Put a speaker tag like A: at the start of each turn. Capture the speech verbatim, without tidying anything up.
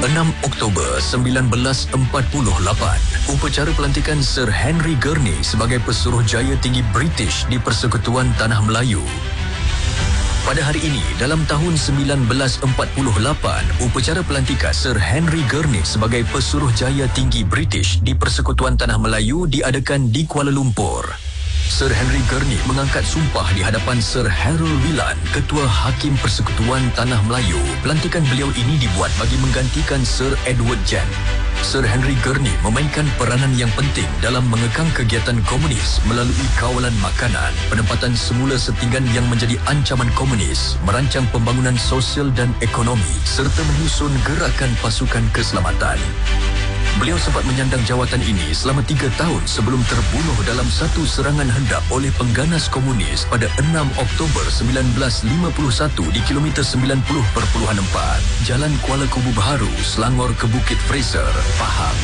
A: enam Oktober sembilan belas empat puluh lapan, upacara pelantikan Sir Henry Gurney sebagai Pesuruhjaya Tinggi British di Persekutuan Tanah Melayu. Pada hari ini, dalam tahun sembilan belas empat puluh lapan, upacara pelantikan Sir Henry Gurney sebagai Pesuruhjaya Tinggi British di Persekutuan Tanah Melayu diadakan di Kuala Lumpur. Sir Henry Gurney mengangkat sumpah di hadapan Sir Harold Whelan, Ketua Hakim Persekutuan Tanah Melayu. Pelantikan beliau ini dibuat bagi menggantikan Sir Edward Gent. Sir Henry Gurney memainkan peranan yang penting dalam mengekang kegiatan komunis melalui kawalan makanan, penempatan semula setinggan yang menjadi ancaman komunis, merancang pembangunan sosial dan ekonomi, serta menyusun gerakan pasukan keselamatan. Beliau sempat menyandang jawatan ini selama tiga tahun sebelum terbunuh dalam satu serangan hendap oleh pengganas komunis pada enam Oktober sembilan belas lima puluh satu di kilometer sembilan puluh perpuluhan empat, Jalan Kuala Kubu Baharu, Selangor ke Bukit Fraser, Pahang.